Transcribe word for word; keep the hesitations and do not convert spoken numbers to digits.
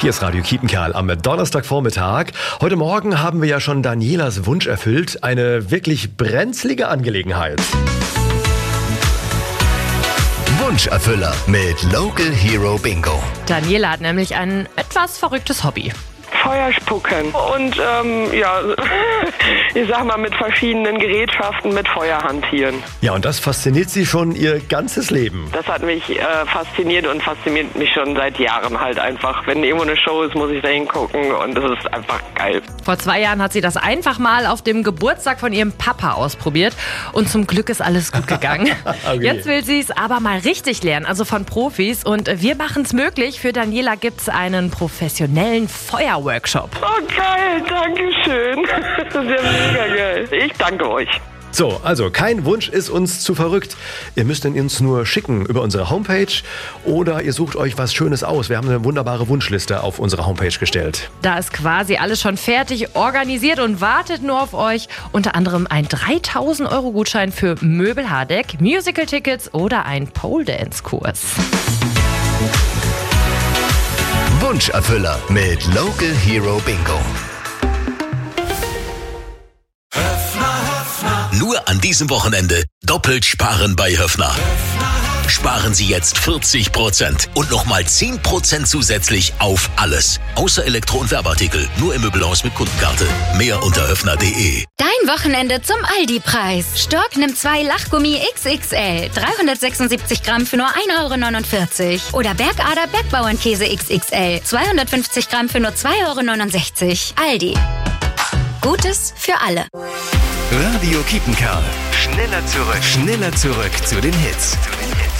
Hier ist Radio Kiepenkerl am Donnerstagvormittag. Heute Morgen haben wir ja schon Danielas Wunsch erfüllt. Eine wirklich brenzlige Angelegenheit. Wunscherfüller mit Local Hero Bingo. Daniela hat nämlich ein etwas verrücktes Hobby. Feuer spucken und ähm, ja, ich sag mal mit verschiedenen Gerätschaften mit Feuer hantieren. Ja, und das fasziniert sie schon ihr ganzes Leben. Das hat mich äh, fasziniert und fasziniert mich schon seit Jahren halt einfach. Wenn irgendwo eine Show ist, muss ich da hingucken und das ist einfach geil. Vor zwei Jahren hat sie das einfach mal auf dem Geburtstag von ihrem Papa ausprobiert und zum Glück ist alles gut gegangen. Okay. Jetzt will sie es aber mal richtig lernen, also von Profis, und wir machen es möglich. Für Daniela gibt es einen professionellen Feuerworkshop. Oh geil, danke schön. Das ist ja mega geil. Ich danke euch. So, also kein Wunsch ist uns zu verrückt. Ihr müsst ihn uns nur schicken über unsere Homepage oder ihr sucht euch was Schönes aus. Wir haben eine wunderbare Wunschliste auf unsere Homepage gestellt. Da ist quasi alles schon fertig organisiert und wartet nur auf euch. Unter anderem ein dreitausend Euro Gutschein für Möbel Hardeck, Musical-Tickets oder ein Pole-Dance-Kurs. Wunscherfüller mit Local Hero Bingo. Nur an diesem Wochenende doppelt sparen bei Höffner. Sparen Sie jetzt vierzig Prozent und nochmal zehn Prozent zusätzlich auf alles. Außer Elektro- und Werbeartikel. Nur im Möbelhaus mit Kundenkarte. Mehr unter höffner punkt de. Dein Wochenende zum Aldi-Preis. Stork nimmt zwei Lachgummi X X L. dreihundertsechsundsiebzig Gramm für nur ein Euro neunundvierzig. Oder Bergader Bergbauernkäse X X L. zweihundertfünfzig Gramm für nur zwei Euro neunundsechzig. Aldi. Gutes für alle. Radio Kiepenkerl. Schneller zurück. Schneller zurück zu den Hits.